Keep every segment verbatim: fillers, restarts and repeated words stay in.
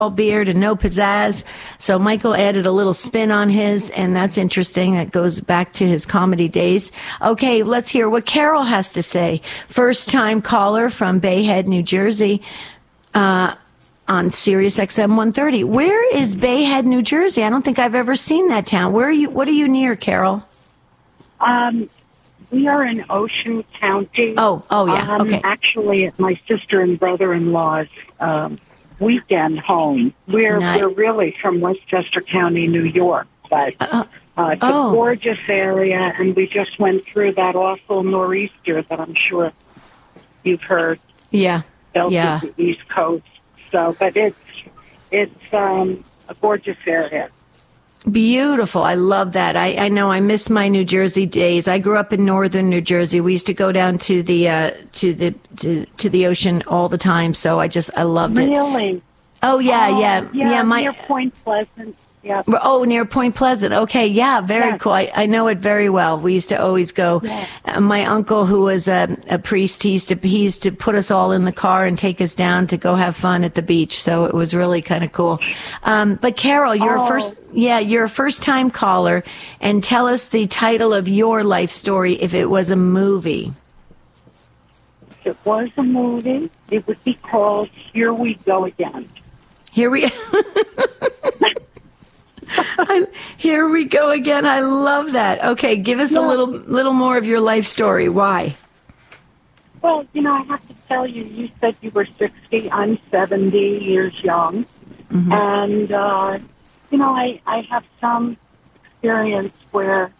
beard and no pizzazz. So Michael added a little spin on his, and that's interesting. That goes back to his comedy days. Okay, let's hear what Carol has to say. First time caller from Bayhead, New Jersey, uh, on Sirius X M one thirty. Where is Bayhead, New Jersey? I don't think I've ever seen that town. Where are you? What are you near, Carol? Um, we are in Ocean County. Oh, oh yeah. Um, okay. Actually, at my sister and brother-in-law's um, weekend home. We're Nice. we're really from Westchester County, New York, but Uh, uh, it's oh. a gorgeous area, and we just went through that awful nor'easter that I'm sure you've heard. yeah. Belted Yeah. the East Coast. So, but it's it's um, a gorgeous area. Beautiful. I love that. I, I know I miss my New Jersey days. I grew up in northern New Jersey. We used to go down to the uh, to the to, to the ocean all the time. So I just I loved it. Really? Oh yeah, Oh, yeah, yeah. My near Point Pleasant. Yeah. oh, near Point Pleasant. Okay, yeah, very Yeah. cool. I, I know it very well. We used to always go. Yeah. Uh, my uncle, who was a, a priest, he used to he used to put us all in the car and take us down to go have fun at the beach. So it was really kind of cool. Um, but Carol, you're a Oh. first, yeah, you're a first time caller, and tell us the title of your life story if it was a movie. If it was a movie, it would be called Here We Go Again. Here we. I, here we go again. I love that. Okay, give us a Yeah. little little more of your life story. Why? Well, you know, I have to tell you, you said you were sixty. I'm seventy years young. Mm-hmm. And, uh, you know, I, I have some experience where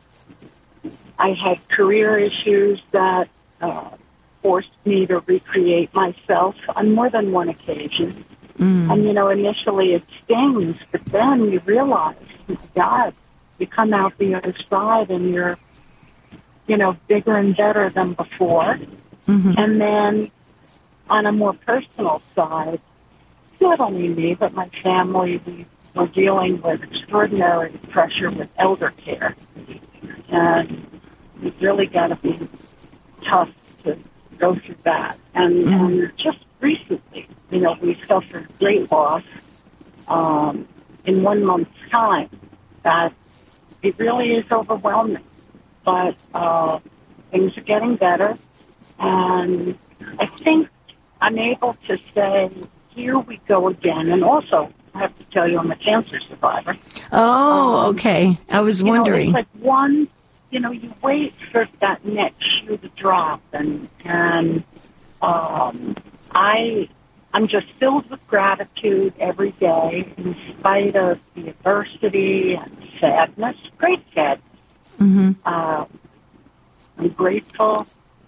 I had career issues that uh, forced me to recreate myself on more than one occasion. Mm. And, you know, initially it stings, but then you realize, my God, you come out the other side and you're, you know, bigger and better than before. Mm-hmm. And then on a more personal side, not only me, but my family, we were dealing with extraordinary pressure with elder care. And you've really got to be tough to go through that. And, Mm-hmm. and just recently, you know, we suffered great loss um, in one month's time. That it really is overwhelming. But uh, things are getting better. And I think I'm able to say, here we go again. And also, I have to tell you, I'm a cancer survivor. Oh, Um, okay. I was You know, wondering. it's like one, you know, you wait for that next shoe to drop. And, and um, I, I'm just filled with gratitude every day in spite of the adversity and sadness, great sadness. Mm-hmm. Uh, I'm grateful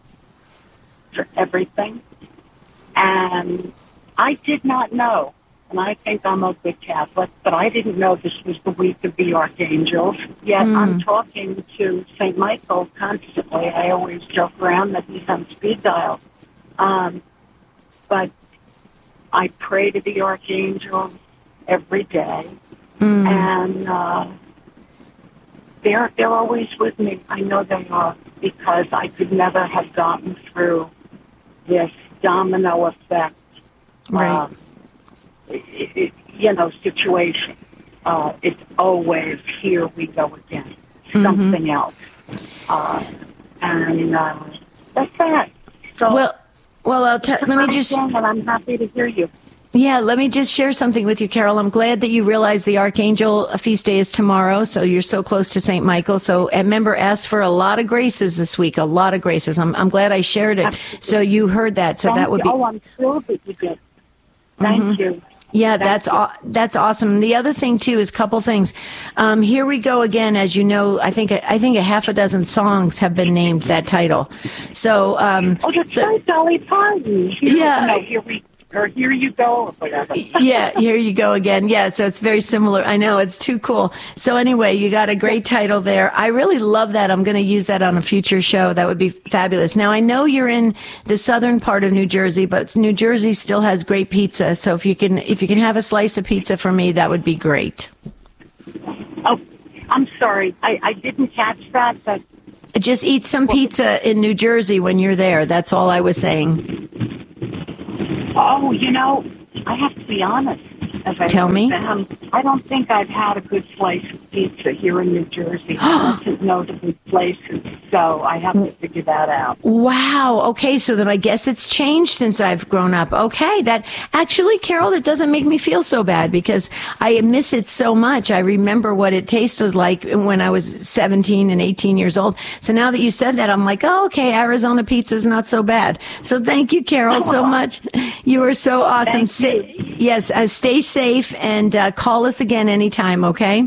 for everything. And I did not know, and I think I'm a good Catholic, but I didn't know this was the week of the archangels. Yet Mm. I'm talking to Saint Michael constantly. I always joke around that he's on speed dial. Um, but I pray to the archangels every day. Mm. And uh, they're, they're always with me. I know they are, because I could never have gotten through this domino effect, Right. um, it, it, you know, situation. Uh, it's always, here we go again, Mm-hmm. something else. Uh, and uh, that's that. So, Well, well, I'll tell. Let me just. and I'm happy to hear you. Yeah, let me just share something with you, Carol. I'm glad that you realize the Archangel feast day is tomorrow, so you're so close to Saint Michael. So, and remember, ask for a lot of graces this week, a lot of graces. I'm I'm glad I shared it, so you heard that. So Thank that would you. be. Oh, I'm thrilled that you did. Thank you. Yeah, Thank that's you. aw- that's awesome. The other thing too is a couple things. Um, Here we go again. As you know, I think I think a half a dozen songs have been named that title. So, um, Oh, that's so- right, Dolly Parton. Here, Yeah. No, here we, or here you go, or whatever. yeah, here you go again. Yeah, so it's very similar. I know, it's too cool. So anyway, you got a great title there. I really love that. I'm going to use that on a future show. That would be fabulous. Now, I know you're in the southern part of New Jersey, but New Jersey still has great pizza. So if you can, if you can have a slice of pizza for me, that would be great. Oh, I'm sorry. I, I didn't catch that, but Just eat some pizza in New Jersey when you're there. That's all I was saying. oh, you know, I have to be honest. As I Tell me. Them, I don't think I've had a good slice of pizza here in New Jersey. I don't know the good places, so I have to figure that out. Wow. Okay, so then I guess it's changed since I've grown up. Okay, that actually, Carol, that doesn't make me feel so bad because I miss it so much. I remember what it tasted like when I was seventeen and eighteen years old. So now that you said that, I'm like, oh, okay, Arizona pizza is not so bad. So thank you, Carol, so much. You are so awesome. Stay, yes, uh, stay safe and uh, call us again anytime, okay?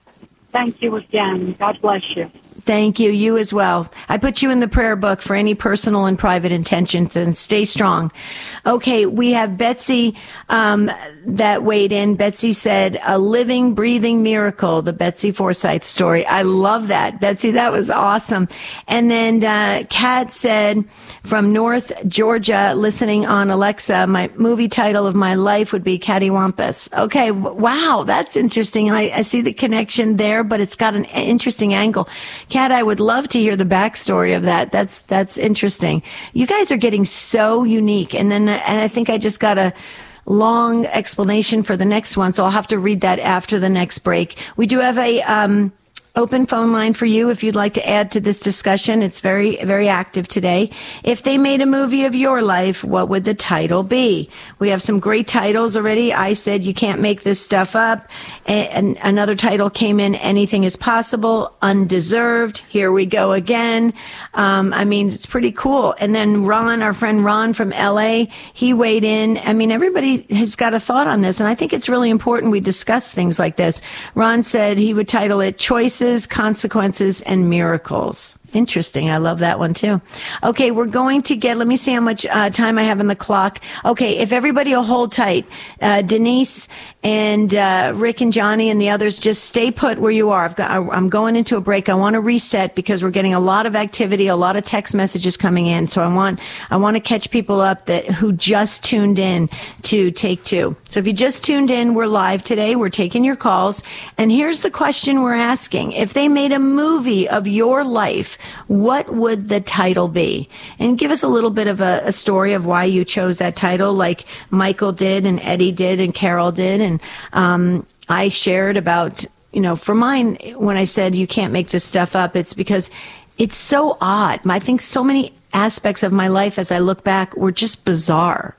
Thank you again. God bless you. Thank you. You as well. I put you in the prayer book for any personal and private intentions, and stay strong. Okay, we have Betsy um, that weighed in. Betsy said, a living, breathing miracle, the Betsy Forsyth story. I love that. Betsy, that was awesome. And then uh, Kat said, from North Georgia, listening on Alexa, my movie title of my life would be Cattywampus. Okay, wow, that's interesting. And I, I see the connection there, but it's got an interesting angle. Kat, I would love to hear the backstory of that. That's that's interesting. You guys are getting so unique. And then and I think I just got a long explanation for the next one, so I'll have to read that after the next break. We do have a um open phone line for you if you'd like to add to this discussion. It's very, very active today. If they made a movie of your life, what would the title be? We have some great titles already. I said, you can't make this stuff up. And another title came in, Anything is Possible, Undeserved. Here we go again. Um, I mean, it's pretty cool. And then Ron, our friend Ron from L A, he weighed in. I mean, everybody has got a thought on this, and I think it's really important we discuss things like this. Ron said he would title it Choices, Consequences, and Miracles. Interesting. I love that one too. Okay, we're going to get, let me see how much uh, time I have on the clock. Okay, if everybody will hold tight, uh, Denise and uh, Rick and Johnny and the others, just stay put where you are. I've got, I'm going into a break. I want to reset because we're getting a lot of activity, a lot of text messages coming in. So I want, I want to catch people up that who just tuned in to Take Two. So if you just tuned in, we're live today. We're taking your calls. And here's the question we're asking. If they made a movie of your life, what would the title be? And give us a little bit of a, a story of why you chose that title, like Michael did and Eddie did and Carol did. And um, I shared about, you know, for mine, when I said you can't make this stuff up, it's because it's so odd. I think so many aspects of my life as I look back were just bizarre.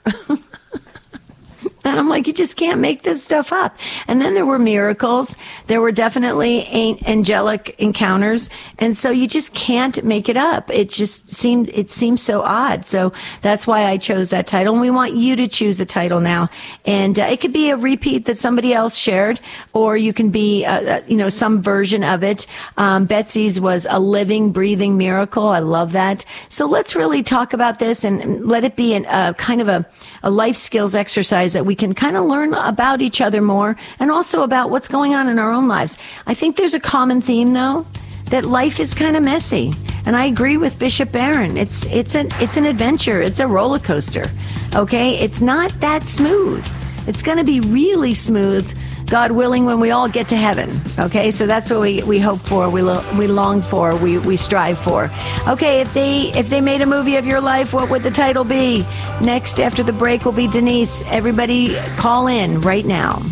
And I'm like, you just can't make this stuff up. And then there were miracles. There were definitely angelic encounters. And so you just can't make it up. It just seemed, it seems so odd. So that's why I chose that title. And we want you to choose a title now. And uh, it could be a repeat that somebody else shared, or you can be, uh, you know, some version of it. Um, Betsy's was a living, breathing miracle. I love that. So let's really talk about this and let it be a uh, kind of a, a life skills exercise that we can kind of learn about each other more, and also about what's going on in our own lives. I think there's a common theme, though, that life is kind of messy. And I agree with Bishop Barron. It's it's an it's an adventure. It's a roller coaster. Okay? It's not that smooth. It's going to be really smooth, God willing, when we all get to heaven. Okay? So that's what we, we hope for, we lo- we long for, we, we strive for. Okay, if they if they made a movie of your life, what would the title be? Next, after the break, will be Denise. Everybody call in right now.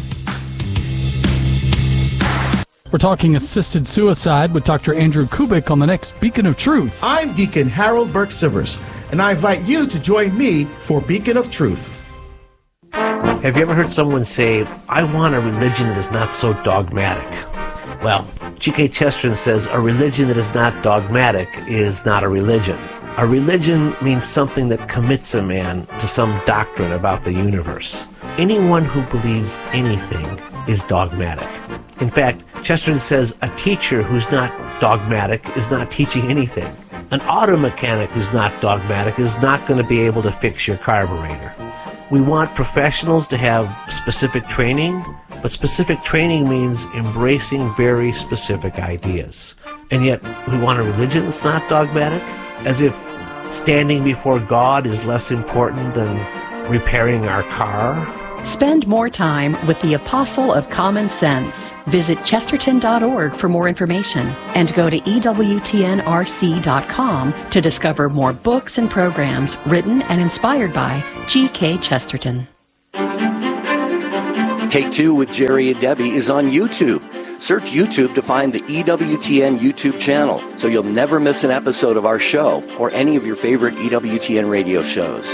We're talking assisted suicide with Doctor Andrew Kubik on the next Beacon of Truth. I'm Deacon Harold Burke-Sivers, and I invite you to join me for Beacon of Truth. Have you ever heard someone say, I want a religion that is not so dogmatic? Well, G K Chesterton says a religion that is not dogmatic is not a religion. A religion means something that commits a man to some doctrine about the universe. Anyone who believes anything is dogmatic. In fact, Chesterton says a teacher who's not dogmatic is not teaching anything. An auto mechanic who's not dogmatic is not going to be able to fix your carburetor. We want professionals to have specific training, but specific training means embracing very specific ideas. And yet, we want a religion that's not dogmatic, as if standing before God is less important than repairing our car. Spend more time with the Apostle of Common Sense. Visit chesterton dot org for more information and go to E W T N R C dot com to discover more books and programs written and inspired by G K Chesterton. Take Two with Jerry and Debbie is on YouTube. Search YouTube to find the E W T N YouTube channel so you'll never miss an episode of our show or any of your favorite E W T N radio shows.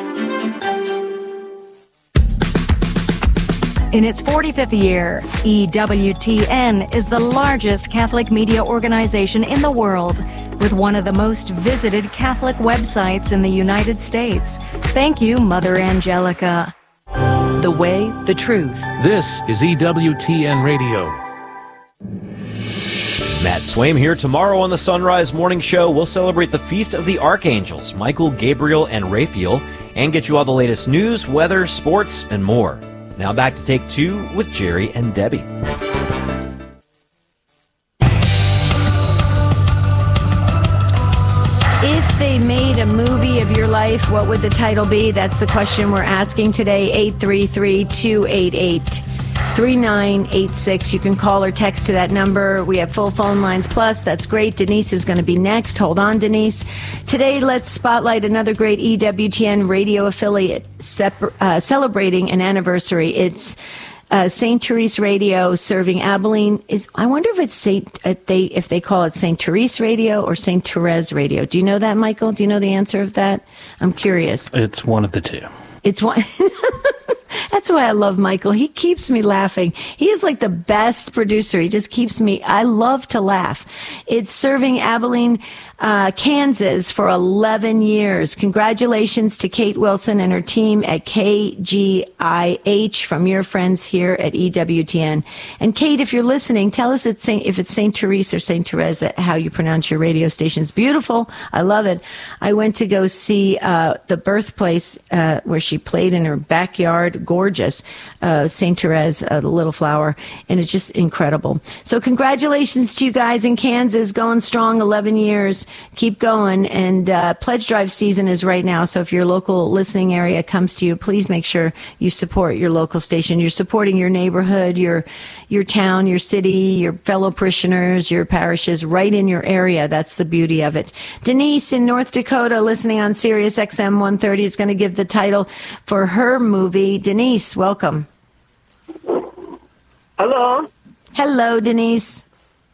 In its forty-fifth year, E W T N is the largest Catholic media organization in the world, with one of the most visited Catholic websites in the United States. Thank you, Mother Angelica. The Way, the Truth. This is E W T N Radio. Matt Swaim here. Tomorrow on the Sunrise Morning Show, we'll celebrate the Feast of the Archangels, Michael, Gabriel, and Raphael, and get you all the latest news, weather, sports, and more. Now back to Take Two with Jerry and Debbie. If they made a movie of your life, what would the title be? That's the question we're asking today. eight three three, two eight eight, three nine eight six. You can call or text to that number. We have full phone lines plus. That's great. Denise is going to be next. Hold on, Denise. Today, let's spotlight another great E W T N radio affiliate separ- uh, celebrating an anniversary. It's Uh, Saint Therese Radio serving Abilene. Is I wonder if it's Saint uh, they if they call it Saint Therese Radio or Saint Therese Radio. Do you know that, Michael? Do you know the answer of that? I'm curious. It's one of the two. It's one. That's why I love Michael. He keeps me laughing. He is like the best producer. He just keeps me. I love to laugh. It's serving Abilene, uh, Kansas for eleven years. Congratulations to Kate Wilson and her team at K G I H from your friends here at E W T N. And Kate, if you're listening, tell us it's Saint, if it's Saint Therese or Saint Therese, how you pronounce your radio station. It's beautiful. I love it. I went to go see uh, the birthplace uh, where she played in her backyard. Gorgeous. Uh, Saint Therese, uh, the little flower. And it's just incredible. So congratulations to you guys in Kansas, going strong, eleven years. Keep going. And uh, pledge drive season is right now. So if your local listening area comes to you, please make sure you support your local station. You're supporting your neighborhood, your your town, your city, your fellow parishioners, your parishes right in your area. That's the beauty of it. Denise in North Dakota, listening on Sirius X M one thirty, is going to give the title for her movie. Denise, welcome. Hello. Hello, Denise.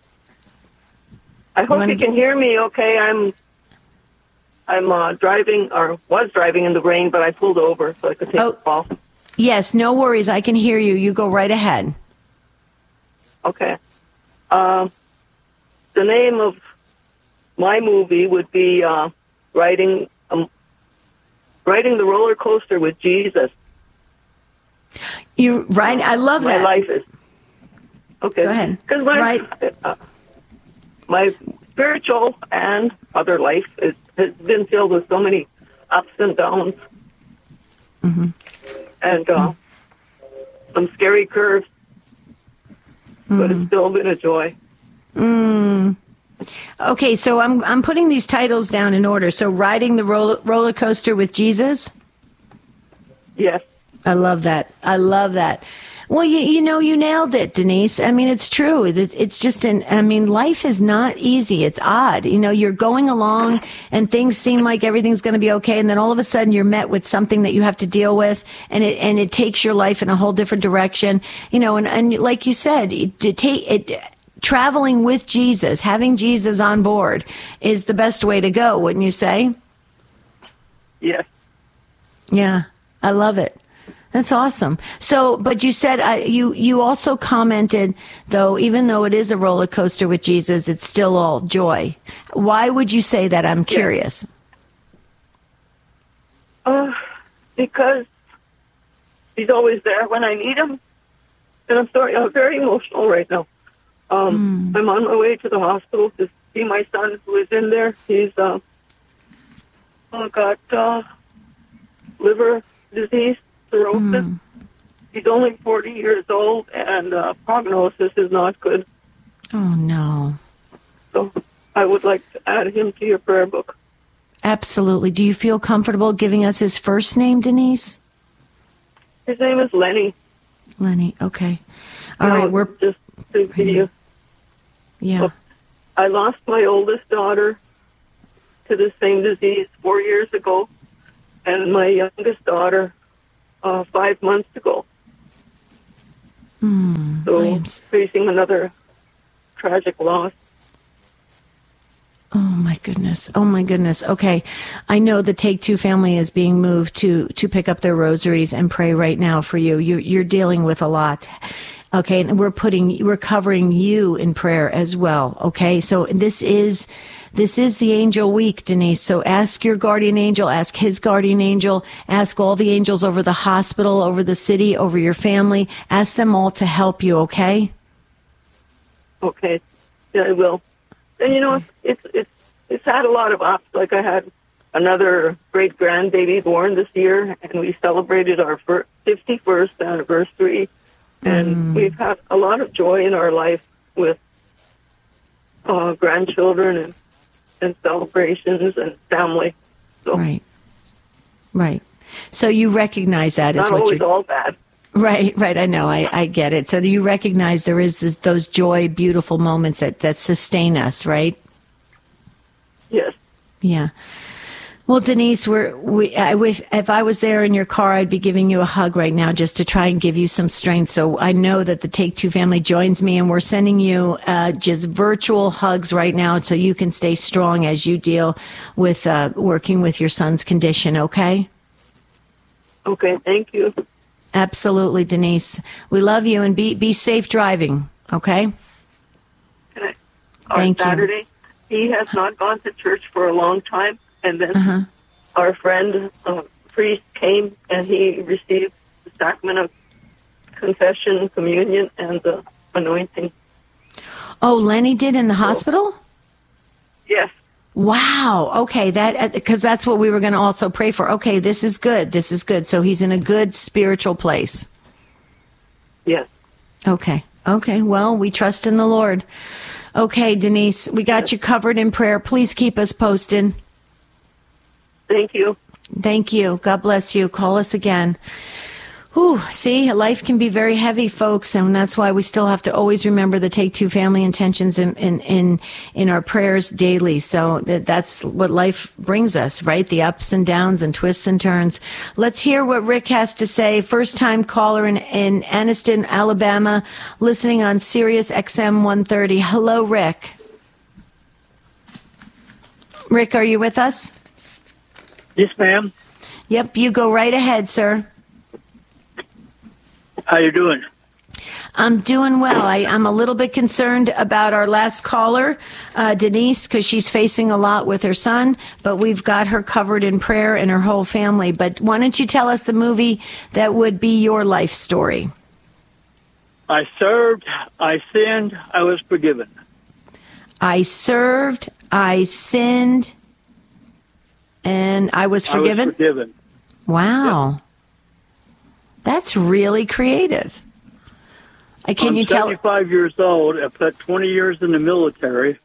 I hope you, you can hear me okay. I'm I'm uh, driving, or was driving in the rain, but I pulled over so I could take oh, the call. Yes, no worries. I can hear you. You go right ahead. Okay. Uh, the name of my movie would be uh, Riding um, Riding the Roller Coaster with Jesus. You right? I love my that. My life is okay. Go ahead. Because my right. uh, my spiritual and other life is, has been filled with so many ups and downs, mm-hmm. and uh, mm-hmm. some scary curves. Mm-hmm. But it's still been a joy. Mm. Okay, so I'm I'm putting these titles down in order. So, Riding the roller, roller Coaster with Jesus. Yes. I love that. I love that. Well, you you know, you nailed it, Denise. I mean, it's true. It's, it's just an, I mean, life is not easy. It's odd. You know, you're going along and things seem like everything's going to be okay. And then all of a sudden you're met with something that you have to deal with, and it, and it takes your life in a whole different direction. You know, and, and like you said, it, it take it, traveling with Jesus, having Jesus on board is the best way to go, wouldn't you say? Yes. Yeah. I love it. That's awesome. So, but you said uh, you you also commented, though, even though it is a roller coaster with Jesus, it's still all joy. Why would you say that? I'm curious. Uh, because he's always there when I need him. And I'm sorry, I'm very emotional right now. Um, mm. I'm on my way to the hospital to see my son who is in there. He's uh, got uh, liver disease. Cirrhosis. Mm. He's only forty years old, and uh, prognosis is not good. Oh, no. So I would like to add him to your prayer book. Absolutely. Do you feel comfortable giving us his first name, Denise? His name is Lenny. Lenny, okay. All no, right, we're... Just to be you. Yeah. So I lost my oldest daughter to the same disease four years ago, and my youngest daughter Uh, five months ago. Mm, so I am... facing another tragic loss. Oh my goodness. Oh my goodness. Okay. I know the Take Two family is being moved to, to pick up their rosaries and pray right now for you. You, you're dealing with a lot. Okay. And we're putting, we're covering you in prayer as well. Okay. So this is, this is the angel week, Denise. So ask your guardian angel, ask his guardian angel, ask all the angels over the hospital, over the city, over your family. Ask them all to help you. Okay. Okay. Yeah, I will. And you know, it's, it's it's it's had a lot of ups. Like I had another great grandbaby born this year, and we celebrated our fifty-first anniversary, and Mm. we've had a lot of joy in our life with uh, grandchildren and and celebrations and family. So Right. Right. So you recognize that as not what always you're... all bad. Right, right. I know. I, I get it. So you recognize there is this, those joy, beautiful moments that, that sustain us, right? Yes. Yeah. Well, Denise, we're, we, I, if, if I was there in your car, I'd be giving you a hug right now just to try and give you some strength. So I know that the Take Two family joins me, and we're sending you uh, just virtual hugs right now so you can stay strong as you deal with uh, working with your son's condition, okay? Okay, thank you. Absolutely, Denise. We love you, and be be safe driving, okay? On Thank you. Saturday, he has not gone to church for a long time, and then Uh-huh. our friend, uh, priest, came and he received the sacrament of confession, communion, and the anointing. Oh, Lenny did in the hospital? Yes. Wow. Okay, that because that's what we were going to also pray for. Okay, this is good. This is good. So he's in a good spiritual place. Yes. Okay. Okay. Well, we trust in the Lord. Okay, Denise, we got you covered in prayer. Please keep us posted. Thank you. Thank you. God bless you. Call us again. Whew, see, life can be very heavy, folks, and that's why we still have to always remember the Take Two family intentions in in in, in our prayers daily. So that, that's what life brings us, right? The ups and downs and twists and turns. Let's hear what Rick has to say. First time caller in, in Anniston, Alabama, listening on Sirius X M one thirty. Hello, Rick. Rick, are you with us? Yes, ma'am. Yep, you go right ahead, sir. How you doing? I'm doing well. I, I'm a little bit concerned about our last caller, uh, Denise, because she's facing a lot with her son, but we've got her covered in prayer and her whole family. But why don't you tell us the movie that would be your life story? I served, I sinned, I was forgiven. I served, I sinned, and I was forgiven? I was forgiven. Wow. Yep. That's really creative. Uh, can I'm you tell? seventy-five years old. I put twenty years in the military,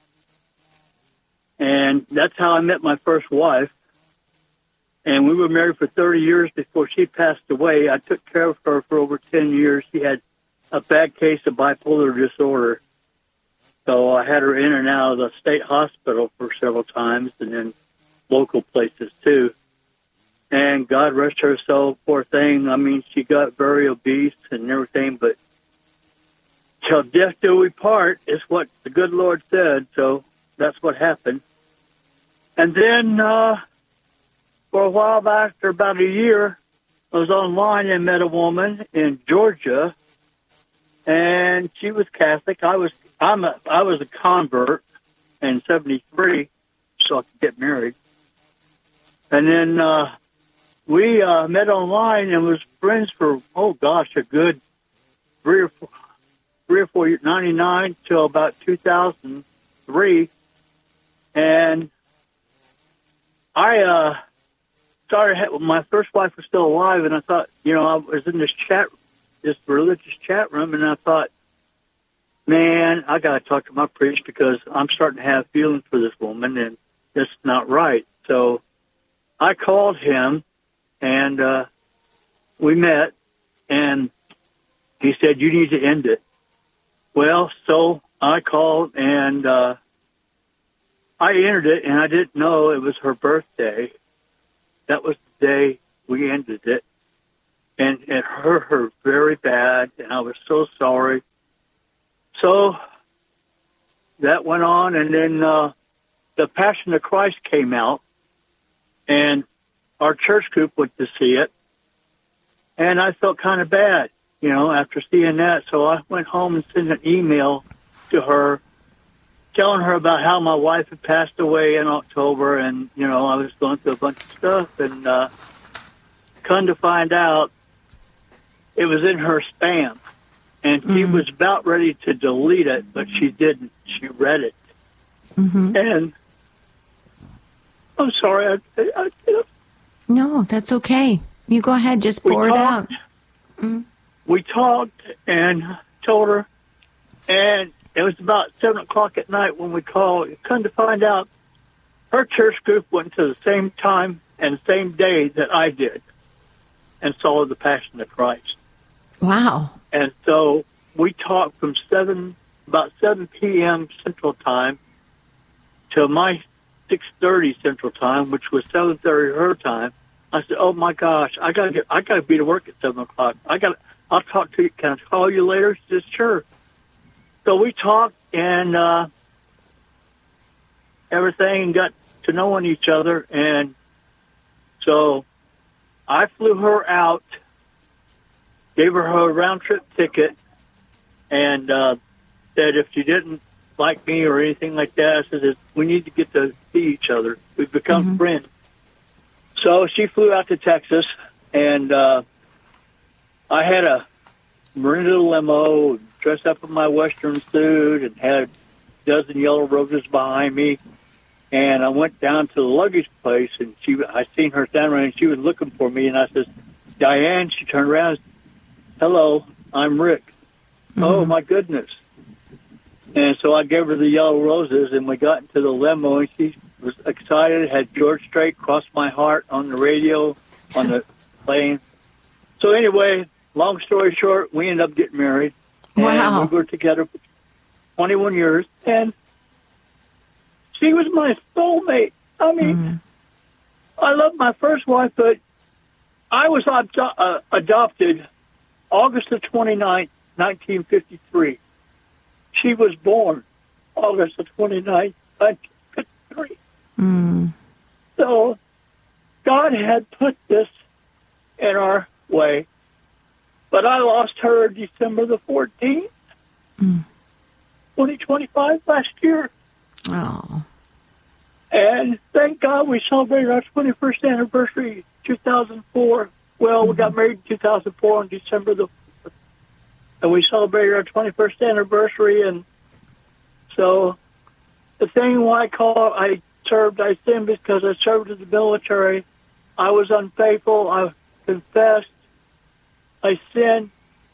and that's how I met my first wife. And we were married for thirty years before she passed away. I took care of her for over ten years. She had a bad case of bipolar disorder. So I had her in and out of the state hospital for several times, and then local places too. And God rest her soul, poor thing. I mean, she got very obese and everything, but till death do we part is what the good Lord said. So that's what happened. And then uh, for a while, after about a year, I was online and met a woman in Georgia, and she was Catholic. I was I'm a, I was a convert in seventy-three, so I could get married. And then uh, we uh, met online and was friends for, oh gosh, a good three or four, three or four years, ninety-nine till about two thousand three. And I uh, started, my first wife was still alive, and I thought, you know, I was in this chat, this religious chat room, and I thought, man, I got to talk to my priest because I'm starting to have feelings for this woman, and it's not right. So I called him, and uh, we met, and he said, you need to end it. Well, so I called, and uh, I entered it, and I didn't know it was her birthday. That was the day we ended it. and it hurt her very bad, and I was so sorry. So that went on, and then uh, the Passion of Christ came out, and our church group went to see it, and I felt kind of bad, you know, after seeing that. So I went home and sent an email to her telling her about how my wife had passed away in October, and, you know, I was going through a bunch of stuff, and uh, come to find out, it was in her spam, and she mm-hmm. was about ready to delete it, but she didn't. She read it. Mm-hmm. And I'm sorry. I, I, I, no, that's okay. You go ahead. Just pour it out. Mm-hmm. We talked and told her, and it was about seven o'clock at night when we called. Come to find out, her church group went to the same time and same day that I did and saw the Passion of Christ. Wow. And so we talked from seven, about seven p.m. Central Time to my six thirty Central Time, which was seven thirty her time. I said, "Oh my gosh, I gotta get, I gotta be to work at seven o'clock. I got, I'll talk to you. Can I call you later?" She said, "Sure." So we talked and uh, everything, got to knowing each other, and so I flew her out, gave her a round-trip ticket, and uh, said if she didn't like me or anything like that, I said, we need to get to see each other. We've become mm-hmm. friends. So she flew out to Texas, and uh, I had a Marinda limo, dressed up in my Western suit, and had a dozen yellow roses behind me. And I went down to the luggage place, and she, I seen her standing there, and she was looking for me, and I said, "Diane," she turned around and said, "Hello, I'm Rick." Mm-hmm. "Oh, my goodness." And so I gave her the yellow roses, and we got into the limo, and she was excited, had George Strait Cross My Heart on the radio, on the plane. So anyway, long story short, we ended up getting married. And wow. we were together for twenty-one years, and she was my soulmate. I mean, mm-hmm. I love my first wife, but I was ad- uh, adopted August the twenty-ninth, nineteen fifty-three. She was born August the twenty-ninth, nineteen fifty-three. Mm. So God had put this in our way. But I lost her December the fourteenth, mm. twenty twenty-five, last year. Oh. And thank God we celebrated our twenty-first anniversary, two thousand four. Well, mm-hmm. we got married in two thousand four on December the fourth. And we celebrated our twenty-first anniversary. And so the thing why I call I served, I sinned because I served in the military. I was unfaithful. I confessed. I sinned,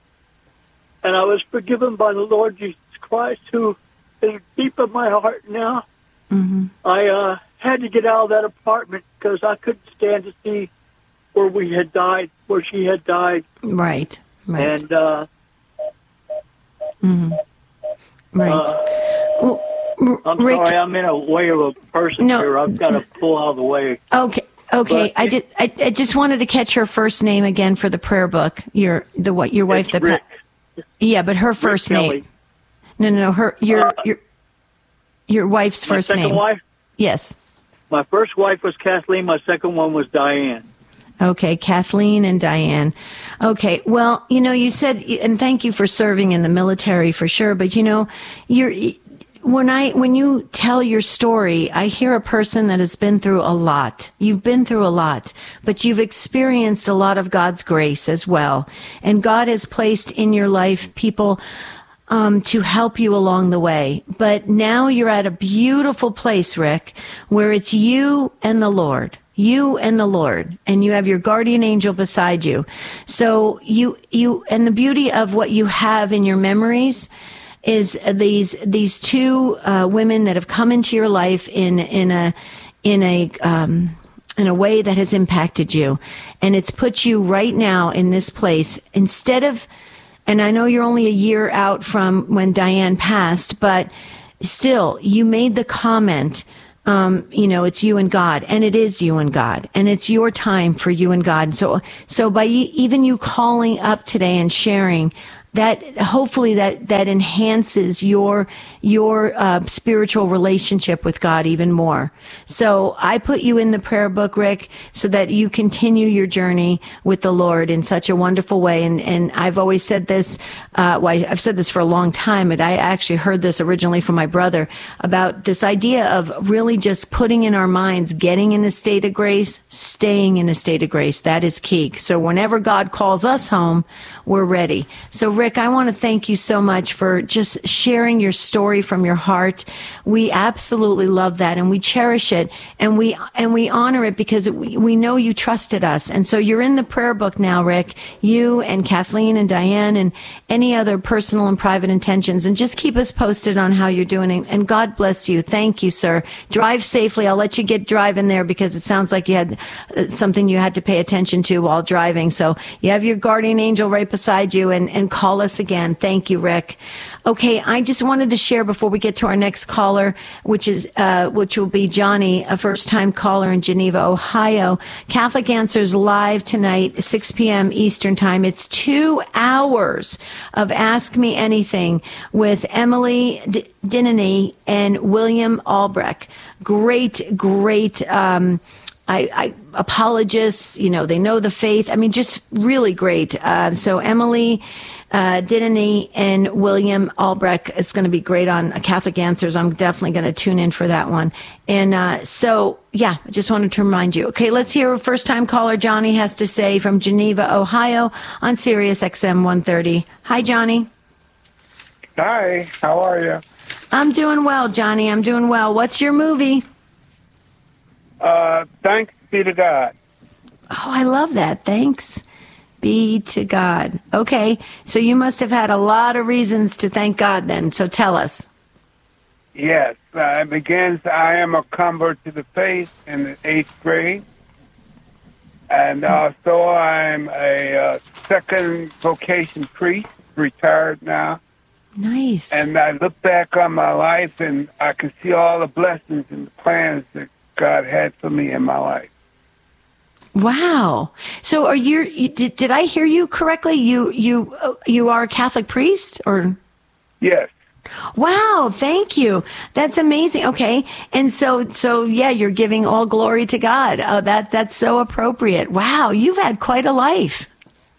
and I was forgiven by the Lord Jesus Christ, who is deep in my heart now. Mm-hmm. I uh, had to get out of that apartment because I couldn't stand to see where we had died, where she had died. Right, right. And, uh... Mm-hmm. Right. Uh, well, I'm Rick, sorry, I'm in a way of a person no, here. I've got to pull out of the way. Okay. Okay, But I did. I, I just wanted to catch her first name again for the prayer book. Your the what? Your wife, it's the Rick. Yeah, but her first Rick name. Kelly. No, no, no. Her your Uh, your your wife's My first second name. wife? Yes. My first wife was Kathleen. My second one was Diane. Okay, Kathleen and Diane. Okay, well, you know, you said, and thank you for serving in the military for sure. But you know, you're. When I, when you tell your story, I hear a person that has been through a lot. You've been through a lot, but you've experienced a lot of God's grace as well. And God has placed in your life people, um, to help you along the way. But now you're at a beautiful place, Rick, where it's you and the Lord. You and the Lord, and you have your guardian angel beside you. So you, you, and the beauty of what you have in your memories is these these two uh, women that have come into your life in in a in a um, in a way that has impacted you, and it's put you right now in this place instead of. And I know you're only a year out from when Diane passed, but still, you made the comment um, you know, it's you and God, and it is you and God, and it's your time for you and God. So, so by even you calling up today and sharing, that hopefully that, that enhances your, your, uh, spiritual relationship with God even more. So I put you in the prayer book, Rick, so that you continue your journey with the Lord in such a wonderful way. And, and I've always said this, uh, well, I've said this for a long time, but I actually heard this originally from my brother about this idea of really just putting in our minds, getting in a state of grace, staying in a state of grace. That is key. So whenever God calls us home, we're ready. So Rick, I want to thank you so much for just sharing your story from your heart. We absolutely love that, and we cherish it, and we and we honor it because we, we know you trusted us. And so you're in the prayer book now, Rick, you and Kathleen and Diane and any other personal and private intentions. And just keep us posted on how you're doing. And God bless you. Thank you, sir. Drive safely. I'll let you get driving there because it sounds like you had uh, something you had to pay attention to while driving. So you have your guardian angel right beside you, and, and call us again. Thank you, Rick. Okay, I just wanted to share before we get to our next caller, which is uh, which will be Johnny, a first-time caller in Geneva, Ohio. Catholic Answers live tonight, six p.m. Eastern Time. It's two hours of Ask Me Anything with Emily D- Dinany and William Albrecht. Great, great. Um, I, I apologists, you know, they know the faith. I mean, just really great. Uh, so Emily uh, Dinany and William Albrecht, it's going to be great on Catholic Answers. I'm definitely going to tune in for that one. And uh, so, yeah, I just wanted to remind you. Okay, let's hear what first-time caller Johnny has to say from Geneva, Ohio on Sirius X M one thirty. Hi, Johnny. Hi, how are you? I'm doing well, Johnny. I'm doing well. What's your movie? Uh, thanks be to God. Oh, I love that. Thanks be to God. Okay, so you must have had a lot of reasons to thank God then, so tell us. Yes, uh, it begins, I am a convert to the faith in the eighth grade, and also I'm a uh, second vocation priest, retired now. Nice. And I look back on my life, and I can see all the blessings and the plans that God had for me in my life. Wow. So are you, you did, did I hear you correctly? You you you are a Catholic priest, or? Yes. Wow, thank you. That's amazing. Okay. And so so yeah, you're giving all glory to God. Oh, that that's so appropriate. Wow, you've had quite a life.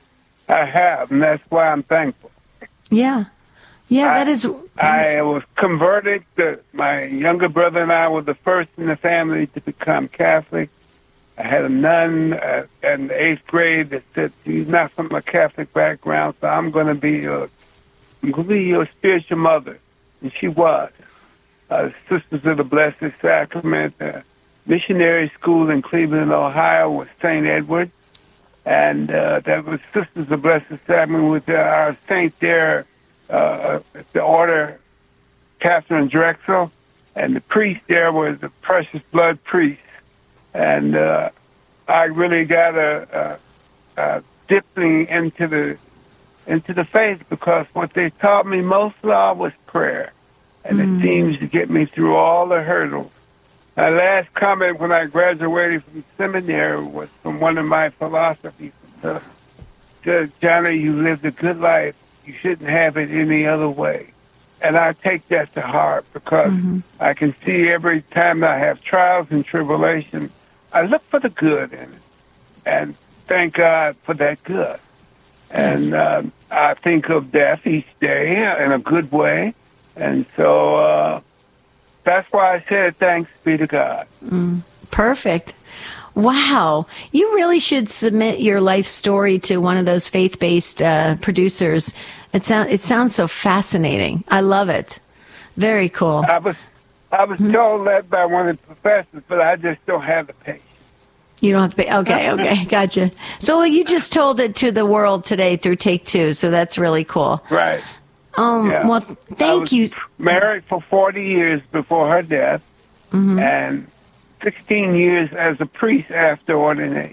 I have, and that's why I'm thankful. Yeah. Yeah, I, that is. I was converted. To, my younger brother and I were the first in the family to become Catholic. I had a nun uh, in the eighth grade that said, "She's not from a Catholic background, so I'm going to be your, I'm going to be your spiritual mother," and she was. Uh, Sisters of the Blessed Sacrament, uh, missionary school in Cleveland, Ohio, was Saint Edward, and uh, that was Sisters of the Blessed Sacrament with uh, our saint there. Uh, the order, Catherine Drexel, and the priest there was the Precious Blood priest. And uh, I really got a, a, a dipping into the into the faith because what they taught me most of was prayer, and mm. it seems to get me through all the hurdles. My last comment when I graduated from seminary was from one of my philosophies. Uh, said, "Johnny, you lived a good life. You shouldn't have it any other way." And I take that to heart because mm-hmm. I can see every time I have trials and tribulations, I look for the good in it. And thank God for that good. Yes. And um, I think of death each day in a good way. And so uh, that's why I said thanks be to God. Mm, perfect. Wow. You really should submit your life story to one of those faith-based uh, producers. It, sound, it sounds so fascinating. I love it. Very cool. I was I was mm-hmm. told that by one of the professors, but I just don't have the patience. You don't have to pay. Okay, okay, gotcha. So you just told it to the world today through Take Two, so that's really cool. Right. Um. Yeah. Well, thank I was you. Married for forty years before her death, mm-hmm. and sixteen years as a priest after ordination.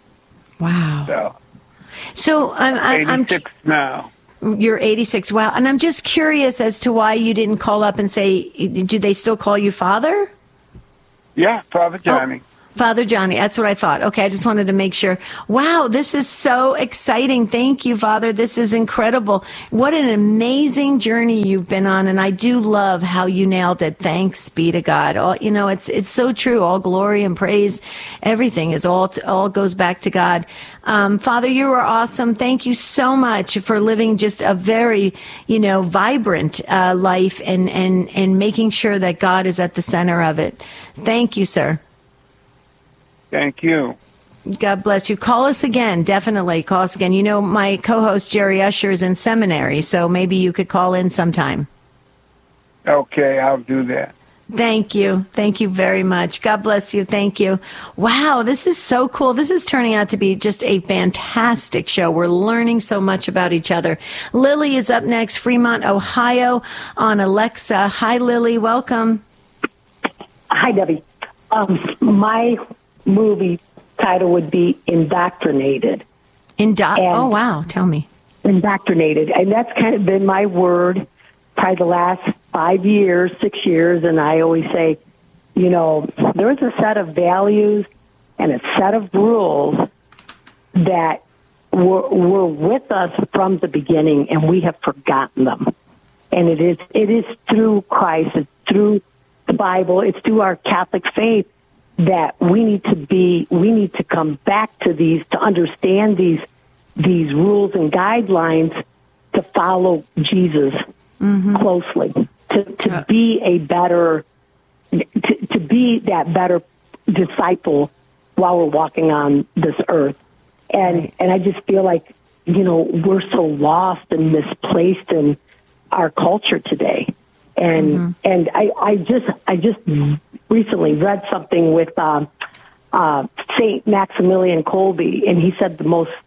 Wow. So, so I'm, I'm eighty-six now. You're eighty-six. Wow. And I'm just curious as to why you didn't call up and say, do they still call you father? Yeah, Father Johnny. Oh. Father Johnny, that's what I thought. Okay, I just wanted to make sure. Wow, this is so exciting. Thank you, Father. This is incredible. What an amazing journey you've been on, and I do love how you nailed it. Thanks be to God. All, you know, it's it's so true. All glory and praise, everything is all all goes back to God. Um, Father, you are awesome. Thank you so much for living just a very, you know, vibrant uh, life and and and making sure that God is at the center of it. Thank you, sir. Thank you. God bless you. Call us again. Definitely call us again. You know, my co-host Jerry Usher is in seminary, so maybe you could call in sometime. Okay, I'll do that. Thank you. Thank you very much. God bless you. Thank you. Wow, this is so cool. This is turning out to be just a fantastic show. We're learning so much about each other. Lily is up next, Fremont, Ohio, on Alexa. Hi, Lily. Welcome. Hi, Debbie. Um, my movie title would be Indoctrinated. Indo- oh, wow. Tell me. Indoctrinated. And that's kind of been my word probably the last five years, six years. And I always say, you know, there's a set of values and a set of rules that were, were with us from the beginning, and we have forgotten them. And it is it is through Christ, it's through the Bible, it's through our Catholic faith that we need to be, we need to come back to these, to understand these, these rules and guidelines to follow Jesus mm-hmm. closely, to, to yeah. be a better, to, to be that better disciple while we're walking on this earth. And, right. and I just feel like, you know, we're so lost and misplaced in our culture today. And, mm-hmm. and I, I just, I just recently read something with, uh, uh, Saint Maximilian Kolbe, and he said the most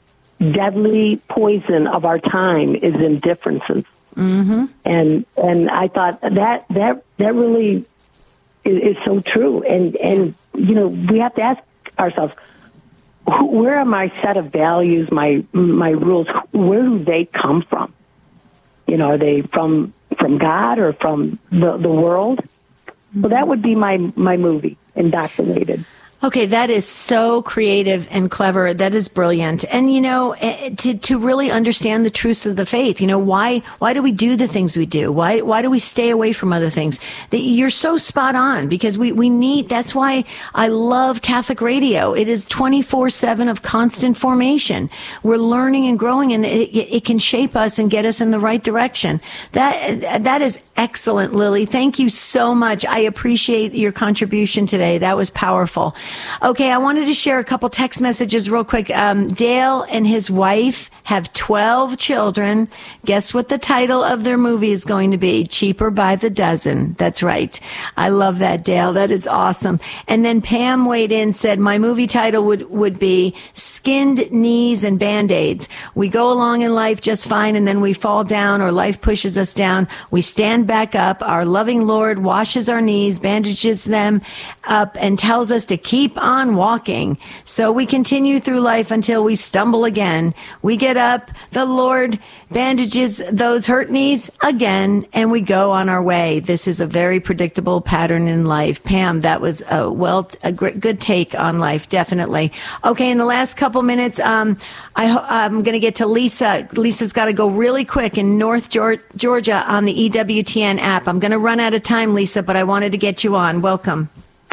deadly poison of our time is indifferences. Mm-hmm. And, and I thought that, that, that really is, is so true. And, and, you know, we have to ask ourselves, where are my set of values, my, my rules, where do they come from? You know, are they from, from God or from the, the world? So that would be my, my movie, Indoctrinated. Okay, that is so creative and clever. That is brilliant. And, you know, to to really understand the truths of the faith, you know, why why do we do the things we do? Why why do we stay away from other things? That you're so spot on, because we, we need, that's why I love Catholic radio. It is twenty-four seven of constant formation. We're learning and growing, and it, it can shape us and get us in the right direction. That that is excellent, Lily. Thank you so much. I appreciate your contribution today. That was powerful. Okay, I wanted to share a couple text messages real quick. Um, Dale and his wife have twelve children. Guess what the title of their movie is going to be? Cheaper by the Dozen. That's right. I love that, Dale. That is awesome. And then Pam weighed in, said, my movie title would, would be Skinned Knees and Band-Aids. We go along in life just fine, and then we fall down, or life pushes us down. We stand back up. Our loving Lord washes our knees, bandages them up, and tells us to keep Keep on walking. So we continue through life until we stumble again. We get up, the Lord bandages those hurt knees again, and we go on our way. This is a very predictable pattern in life. Pam, that was a well, a great, good take on life, definitely. Okay, in the last couple minutes, um, I, I'm going to get to Lisa. Lisa's got to go really quick in North Georgia on the E W T N app. I'm going to run out of time, Lisa, but I wanted to get you on. Welcome.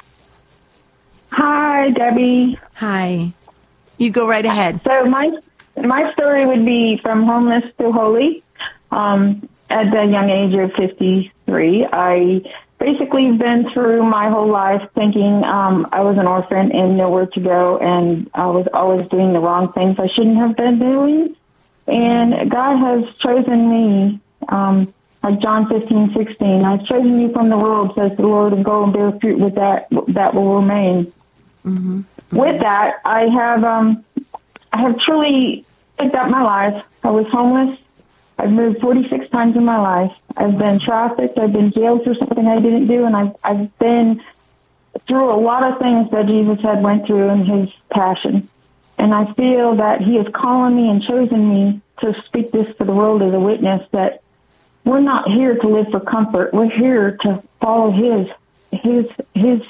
Hi, Debbie. Hi. You go right ahead. So my my story would be from homeless to holy. Um, at the young age of fifty-three, I basically been through my whole life thinking um, I was an orphan and nowhere to go, and I was always doing the wrong things I shouldn't have been doing. And God has chosen me, um, like John fifteen sixteen. I've chosen you from the world, says the Lord, and go and bear fruit with that that will remain. Mm-hmm. Mm-hmm. With that, I have um, I have truly picked up my life. I was homeless. I've moved forty-six times in my life. I've been trafficked. I've been jailed for something I didn't do, and I've I've been through a lot of things that Jesus had went through in His passion. And I feel that He is calling me and chosen me to speak this for the world as a witness, that we're not here to live for comfort. We're here to follow His His His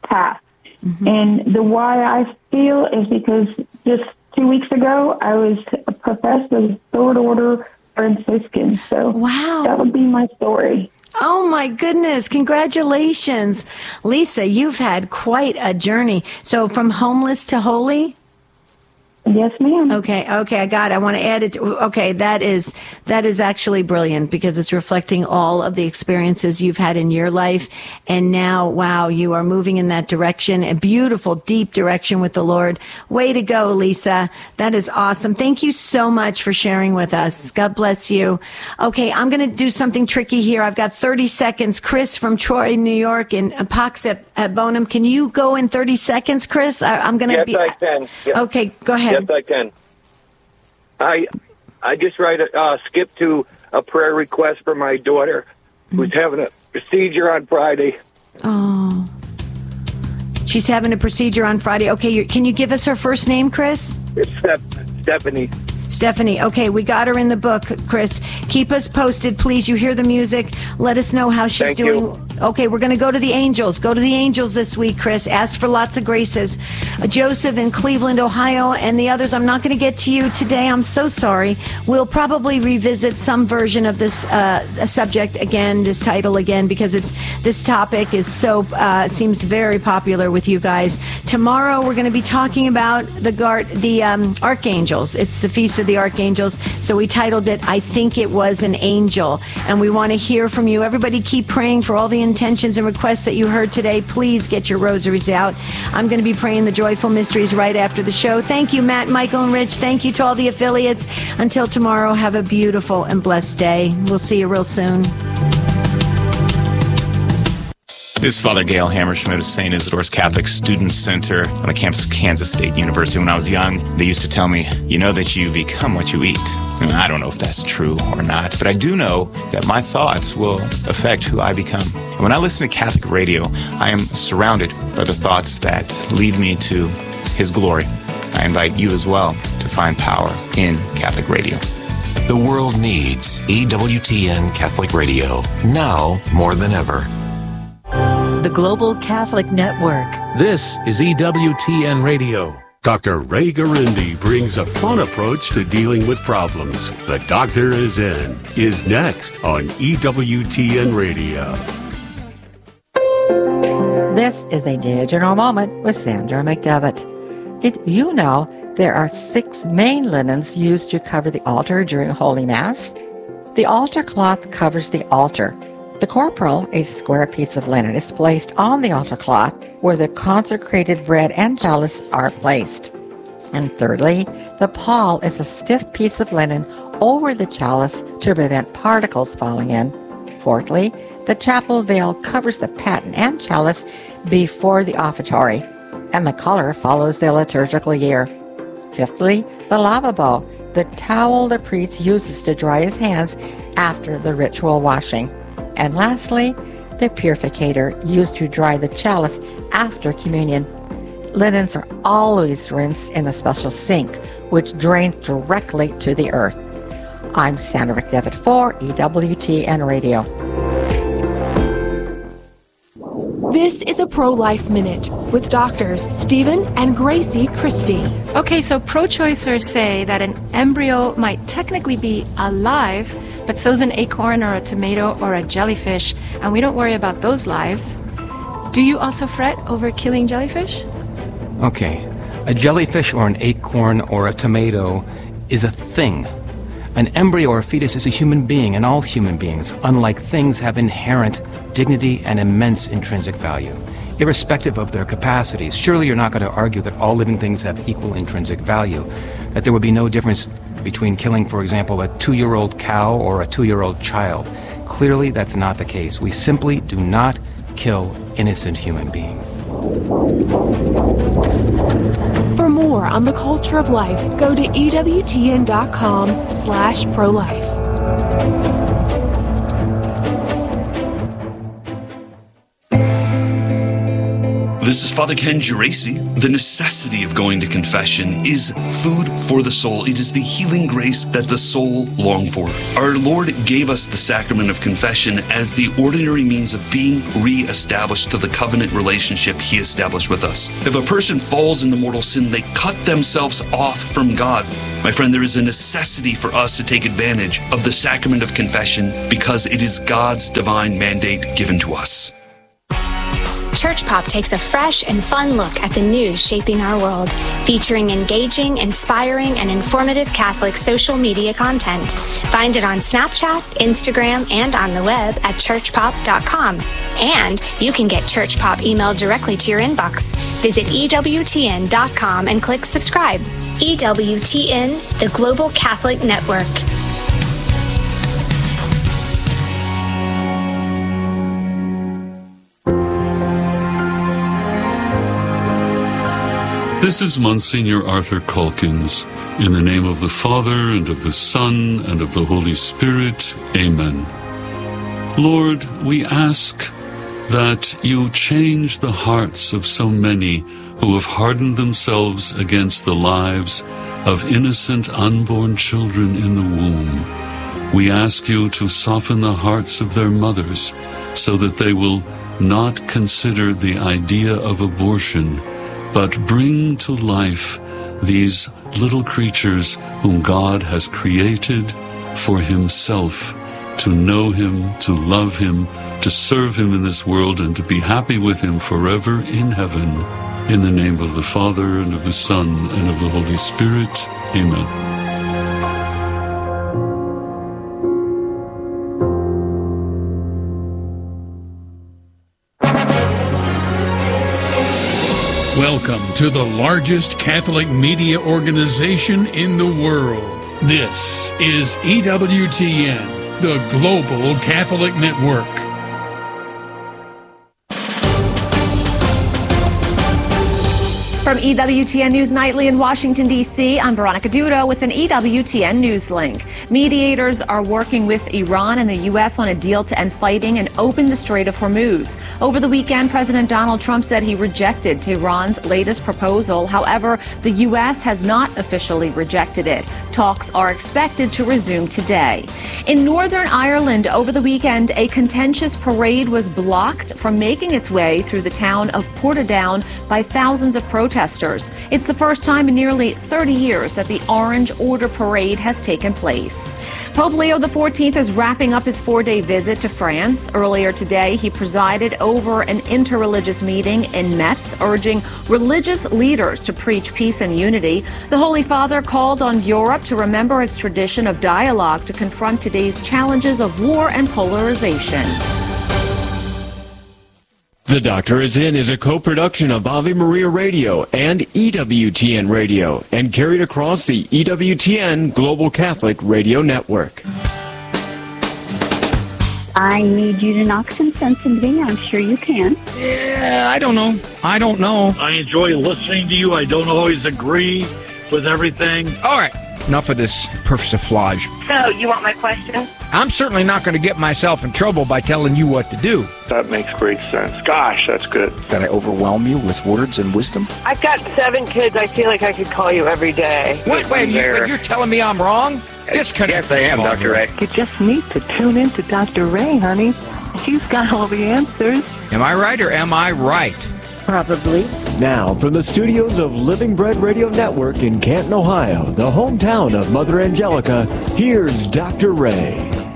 path. Mm-hmm. And the why I feel is because just two weeks ago, I was professed as third order Franciscan. So wow. that would be my story. Oh, my goodness. Congratulations. Lisa, you've had quite a journey. So from homeless to holy? Yes, ma'am. Okay, okay, I got it. I want to add it. To, okay, that is that is actually brilliant because it's reflecting all of the experiences you've had in your life. And now, wow, you are moving in that direction, a beautiful, deep direction with the Lord. Way to go, Lisa. That is awesome. Thank you so much for sharing with us. God bless you. Okay, I'm going to do something tricky here. I've got thirty seconds. Chris from Troy, New York, and Pox at, at Bonham. Can you go in thirty seconds, Chris? I, I'm going to yes, be. Yes, I can. Yes. Okay, go ahead. Yes, I can. I I just write a uh, skip to a prayer request for my daughter who's mm-hmm. having a procedure on Friday. Oh, she's having a procedure on Friday. Okay, you're, can you give us her first name, Chris? It's Steph- Stephanie. Stephanie, okay, we got her in the book, Chris. Keep us posted, please. You hear the music. Let us know how she's Thank doing. You. Okay, we're going to go to the Angels. Go to the Angels this week, Chris. Ask for lots of graces. Uh, Joseph in Cleveland, Ohio, and the others. I'm not going to get to you today. I'm so sorry. We'll probably revisit some version of this uh, subject again, this title again, because it's this topic is so uh, seems very popular with you guys. Tomorrow we're going to be talking about the guard, the um, archangels. It's the Feast of the Archangels. So we titled it, I Think It Was an Angel. And we want to hear from you. Everybody keep praying for all the intentions and requests that you heard today. Please get your rosaries out. I'm going to be praying the joyful mysteries right after the show. Thank you, Matt, Michael, and Rich. Thank you to all the affiliates. Until tomorrow, have a beautiful and blessed day. We'll see you real soon. This is Father Gail Hammerschmidt of Saint Isidore's Catholic Student Center on the campus of Kansas State University. When I was young, they used to tell me, you know that you become what you eat. And I don't know if that's true or not, but I do know that my thoughts will affect who I become. And when I listen to Catholic radio, I am surrounded by the thoughts that lead me to His glory. I invite you as well to find power in Catholic radio. The world needs E W T N Catholic Radio, now more than ever. The Global Catholic Network. This is E W T N Radio. Doctor Ray Garindi brings a fun approach to dealing with problems. The Doctor is In is next on E W T N Radio. This is a digital moment with Sandra McDevitt. Did you know there are six main linens used to cover the altar during Holy Mass? The altar cloth covers the altar. The corporal, a square piece of linen, is placed on the altar cloth where the consecrated bread and chalice are placed. And thirdly, the pall is a stiff piece of linen over the chalice to prevent particles falling in. Fourthly, the chapel veil covers the paten and chalice before the offertory, and the color follows the liturgical year. Fifthly, the lavabo, the towel the priest uses to dry his hands after the ritual washing. And lastly, the purificator used to dry the chalice after communion. Linens are always rinsed in a special sink, which drains directly to the earth. I'm Sandra McDevitt for E W T N Radio. This is a Pro-Life Minute with doctors Stephen and Gracie Christie. Okay, so pro-choicers say that an embryo might technically be alive, but so's an acorn or a tomato or a jellyfish, and we don't worry about those lives. Do you also fret over killing jellyfish? Okay, a jellyfish or an acorn or a tomato is a thing. An embryo or fetus is a human being, and all human beings, unlike things, have inherent dignity and immense intrinsic value, irrespective of their capacities. Surely you're not going to argue that all living things have equal intrinsic value, that there would be no difference between killing, for example, a two-year-old cow or a two-year-old child. Clearly, that's not the case. We simply do not kill innocent human beings. For more on the culture of life, go to E W T N dot com slash pro-life. This is Father Ken Geraci. The necessity of going to confession is food for the soul. It is the healing grace that the soul longs for. Our Lord gave us the sacrament of confession as the ordinary means of being re-established to the covenant relationship He established with us. If a person falls into mortal sin, they cut themselves off from God. My friend, there is a necessity for us to take advantage of the sacrament of confession because it is God's divine mandate given to us. Church Pop takes a fresh and fun look at the news shaping our world, featuring engaging, inspiring, and informative Catholic social media content. Find it on Snapchat, Instagram, and on the web at church pop dot com. And you can get Church Pop emailed directly to your inbox. Visit E W T N dot com and click subscribe. E W T N, the Global Catholic Network. This is Monsignor Arthur Calkins. In the name of the Father, and of the Son, and of the Holy Spirit. Amen. Lord, we ask that you change the hearts of so many who have hardened themselves against the lives of innocent unborn children in the womb. We ask you to soften the hearts of their mothers so that they will not consider the idea of abortion, but bring to life these little creatures whom God has created for himself, to know him, to love him, to serve him in this world, and to be happy with him forever in heaven. In the name of the Father, and of the Son, and of the Holy Spirit. Amen. Welcome to the largest Catholic media organization in the world. This is E W T N, the Global Catholic Network. From E W T N News Nightly in Washington, D C, I'm Veronica Dudo with an E W T N News link. Mediators are working with Iran and the U S on a deal to end fighting and open the Strait of Hormuz. Over the weekend, President Donald Trump said he rejected Tehran's latest proposal. However, the U S has not officially rejected it. Talks are expected to resume today. In Northern Ireland, over the weekend, a contentious parade was blocked from making its way through the town of Portadown by thousands of protesters. It's the first time in nearly thirty years that the Orange Order Parade has taken place. Pope Leo the fourteenth is wrapping up his four-day visit to France. Earlier today, he presided over an interreligious meeting in Metz, urging religious leaders to preach peace and unity. The Holy Father called on Europe to remember its tradition of dialogue to confront today's challenges of war and polarization. The Doctor Is In is a co-production of Ave Maria Radio and E W T N Radio and carried across the E W T N Global Catholic Radio Network. I need you to knock some sense into me. I'm sure you can. Yeah, I don't know. I don't know. I enjoy listening to you. I don't always agree with everything. All right. Enough of this persiflage. So, you want my question? I'm certainly not going to get myself in trouble by telling you what to do. That makes great sense. Gosh, that's good. Did I overwhelm you with words and wisdom? I've got seven kids. I feel like I could call you every day. Wait, wait, you, you're telling me I'm wrong? Disconnect. Yes, I am, Doctor Ray. You just need to tune in to Doctor Ray, honey. She's got all the answers. Am I right or am I right? Probably. Now, from the studios of Living Bread Radio Network in Canton, Ohio, the hometown of Mother Angelica, here's Doctor Ray.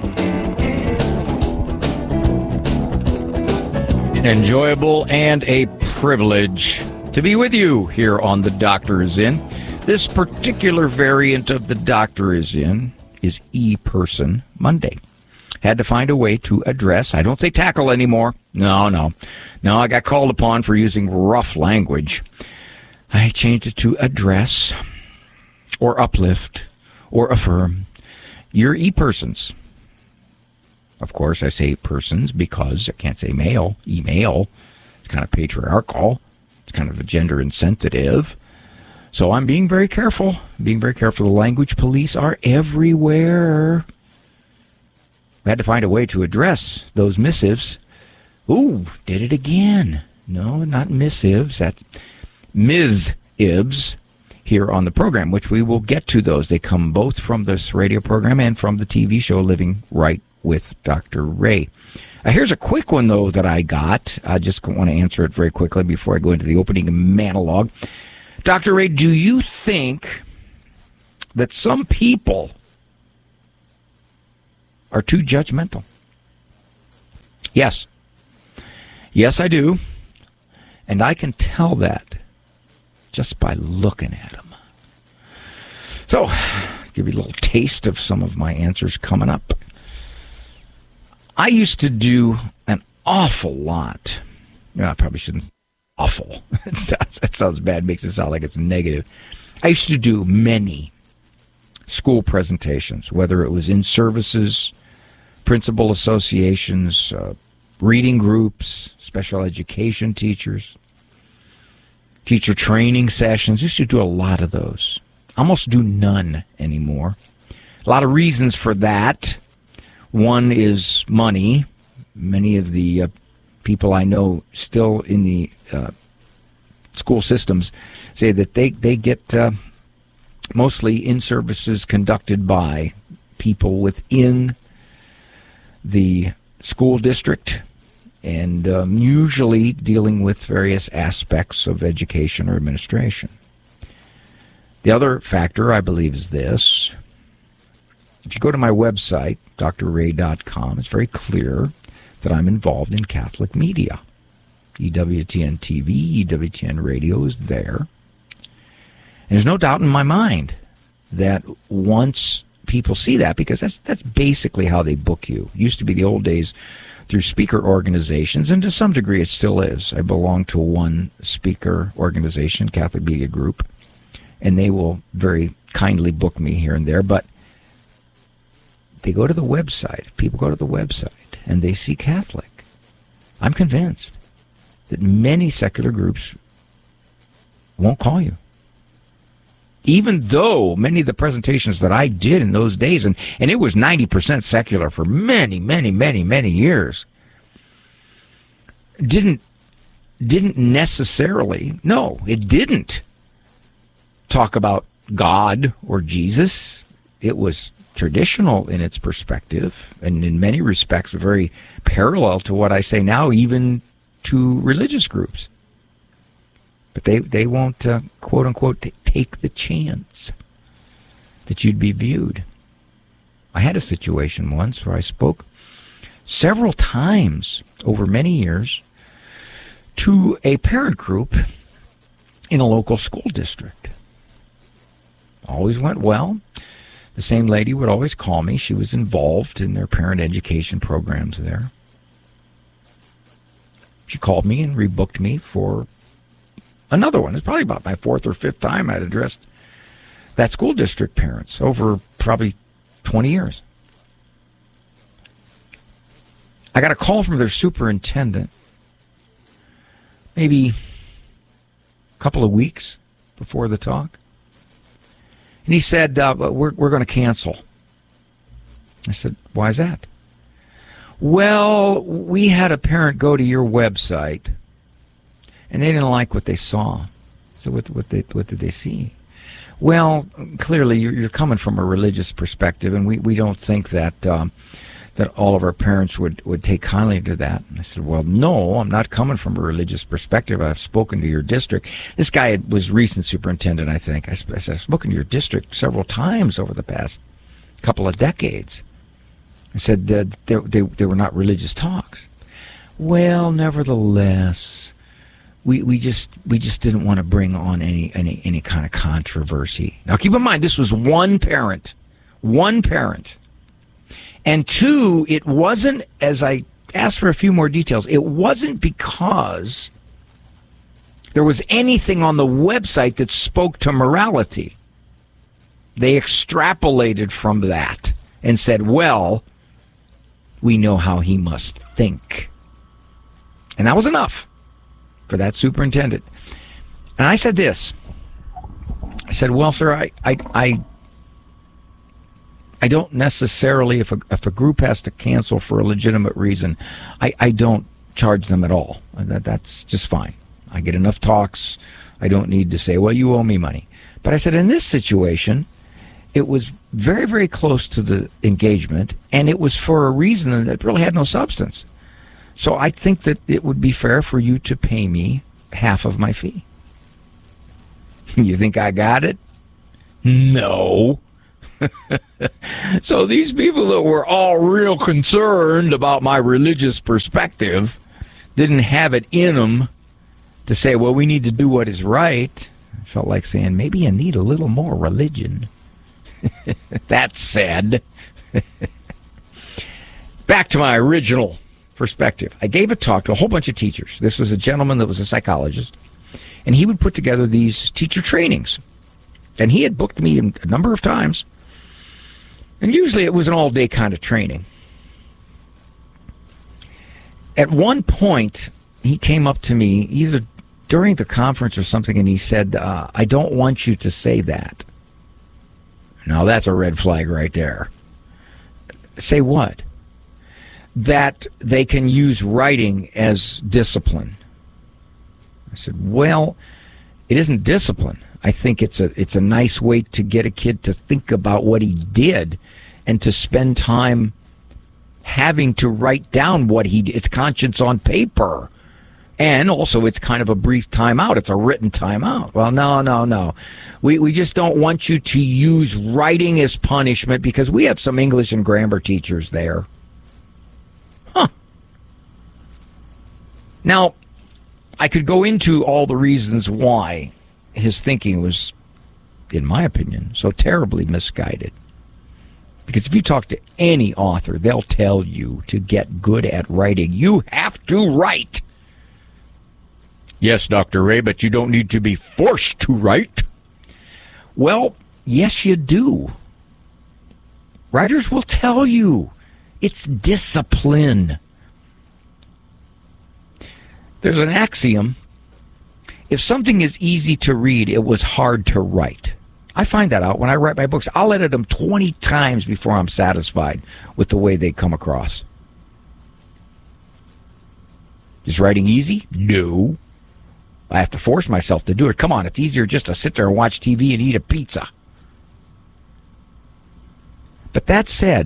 Enjoyable and a privilege to be with you here on The Doctor Is In. This particular variant of The Doctor Is In is E-Person Monday. Had to find a way to address. I don't say tackle anymore. No, no. No, I got called upon for using rough language. I changed it to address or uplift or affirm your e-persons. Of course, I say persons because I can't say male, email. It's kind of patriarchal. It's kind of a gender insensitive. So I'm being very careful. Being very careful. The language police are everywhere. We had to find a way to address those missives. Ooh, did it again. No, not Miss Ibbs. That's Miz Ibbs here on the program, which we will get to those. They come both from this radio program and from the T V show Living Right with Doctor Ray. Uh, here's a quick one, though, that I got. I just want to answer it very quickly before I go into the opening monologue. Doctor Ray, do you think that some people are too judgmental? Yes. Yes, I do. And I can tell that just by looking at them. So, I'll give you a little taste of some of my answers coming up. I used to do an awful lot. No, I probably shouldn't. Awful. It sounds, that sounds bad. Makes it sound like it's negative. I used to do many school presentations, whether it was in services, principal associations, uh, reading groups, special education teachers, teacher training sessions. I used to do a lot of those. Almost do none anymore. A lot of reasons for that. One is money. Many of the uh, people I know still in the uh, school systems say that they, they get uh, mostly in services conducted by people within the school district and um, usually dealing with various aspects of education or administration. The other factor, I believe, is this. If you go to my website, D R ray dot com, it's very clear that I'm involved in Catholic media. E W T N T V, E W T N Radio is there. And there's no doubt in my mind that once people see that, because that's that's basically how they book you. It used to be the old days through speaker organizations, and to some degree it still is. I belong to one speaker organization, Catholic Media Group, and they will very kindly book me here and there, but they go to the website. People go to the website and they see Catholic. I'm convinced that many secular groups won't call you. Even though many of the presentations that I did in those days, and, and it was ninety percent secular for many, many, many, many years, didn't, didn't necessarily, no, it didn't talk about God or Jesus. It was traditional in its perspective, and in many respects very parallel to what I say now, even to religious groups. But they, they won't, uh, quote unquote, t- take the chance that you'd be viewed. I had a situation once where I spoke several times over many years to a parent group in a local school district. Always went well. The same lady would always call me. She was involved in their parent education programs there. She called me and rebooked me for another one. It's probably about my fourth or fifth time I'd addressed that school district parents over probably twenty years. I got a call from their superintendent maybe a couple of weeks before the talk. And he said, uh, we're, we're going to cancel. I said, why is that? Well, we had a parent go to your website, and they didn't like what they saw. So what, what, they, what did they see? Well, clearly you're, you're coming from a religious perspective, and we, we don't think that um, that all of our parents would, would take kindly to that. And I said, well, no, I'm not coming from a religious perspective. I've spoken to your district. This guy was recent superintendent, I think. I, I said, I've spoken to your district several times over the past couple of decades. I said that they, they, they were not religious talks. Well, nevertheless, we, we just we just didn't want to bring on any, any, any kind of controversy. Now, keep in mind, this was one parent. One parent. And two, it wasn't, as I asked for a few more details, it wasn't because there was anything on the website that spoke to morality. They extrapolated from that and said, well, we know how he must think. And that was enough for that superintendent. And I said this. I said, well, sir, I... I, I I don't necessarily, if a, if a group has to cancel for a legitimate reason, I, I don't charge them at all. That, that's just fine. I get enough talks. I don't need to say, well, you owe me money. But I said, in this situation, it was very, very close to the engagement, and it was for a reason that really had no substance. So I think that it would be fair for you to pay me half of my fee. You think I got it? No. So these people that were all real concerned about my religious perspective didn't have it in them to say, well, we need to do what is right. I felt like saying, maybe you need a little more religion. That said, back to my original perspective. I gave a talk to a whole bunch of teachers. This was a gentleman that was a psychologist, and he would put together these teacher trainings. And he had booked me a number of times, and usually it was an all-day kind of training. At one point, he came up to me, either during the conference or something, and he said, uh, I don't want you to say that. Now, that's a red flag right there. Say what? That they can use writing as discipline. I said, well, it isn't discipline. I think it's a it's a nice way to get a kid to think about what he did and to spend time having to write down what he did. It's conscience on paper. And also, it's kind of a brief timeout. It's a written timeout. Well, no, no, no. We we just don't want you to use writing as punishment because we have some English and grammar teachers there. Huh. Now, I could go into all the reasons why his thinking was, in my opinion, so terribly misguided. Because if you talk to any author, they'll tell you to get good at writing, you have to write. Yes, Doctor Ray, but you don't need to be forced to write. Well, yes, you do. Writers will tell you it's discipline. There's an axiom. If something is easy to read, it was hard to write. I find that out when I write my books. I'll edit them twenty times before I'm satisfied with the way they come across. Is writing easy? No. I have to force myself to do it. Come on, it's easier just to sit there and watch T V and eat a pizza. But that said,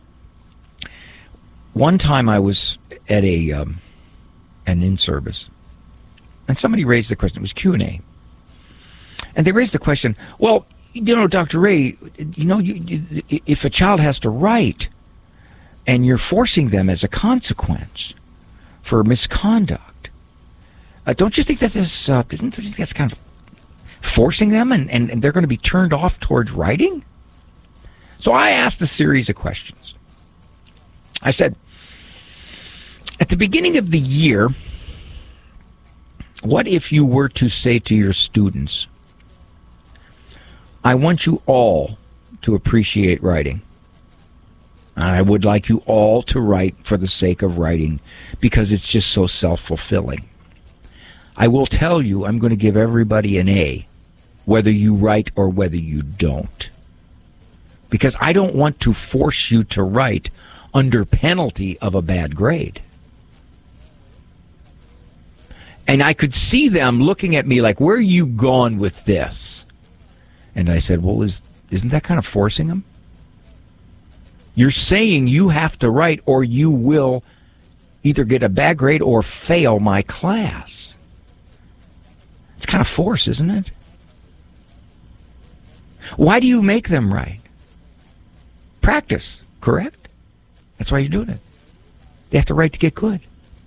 one time I was at a um, an in-service, and somebody raised the question. It was Q and A. And they raised the question, well, you know, Doctor Ray, you know, you, you, if a child has to write and you're forcing them as a consequence for misconduct, Uh, don't you think that this, uh, isn't, don't you think that's kind of forcing them and, and, and they're going to be turned off towards writing? So I asked a series of questions. I said, at the beginning of the year, what if you were to say to your students, I want you all to appreciate writing. And I would like you all to write for the sake of writing because it's just so self-fulfilling. I will tell you, I'm going to give everybody an A, whether you write or whether you don't. Because I don't want to force you to write under penalty of a bad grade. And I could see them looking at me like, where are you going with this? And I said, well, is, isn't that kind of forcing them? You're saying you have to write or you will either get a bad grade or fail my class. It's kind of force, isn't it? Why do you make them write? Practice, correct? That's why you're doing it. They have to write to get good.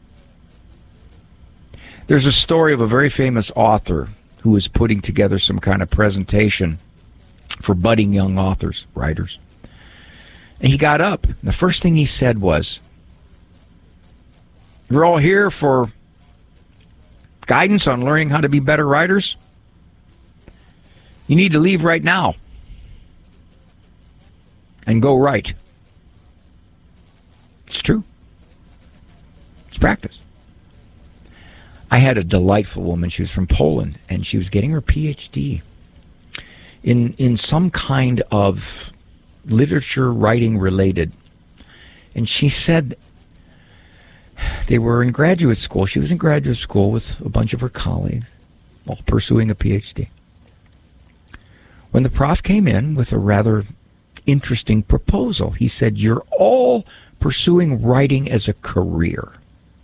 There's a story of a very famous author who was putting together some kind of presentation for budding young authors, writers. And he got up. And the first thing he said was, you're all here for guidance on learning how to be better writers? You need to leave right now and go write. It's true. It's practice. I had a delightful woman. She was from Poland, and she was getting her P H D in in some kind of literature writing related. And she said They were in graduate school. She was in graduate school with a bunch of her colleagues, all pursuing a P H D. When the prof came in with a rather interesting proposal, he said, "You're all pursuing writing as a career.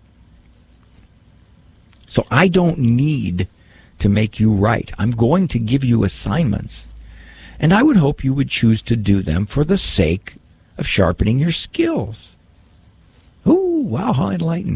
So I don't need to make you write. I'm going to give you assignments, and I would hope you would choose to do them for the sake of sharpening your skills." Ooh, wow, how enlightening.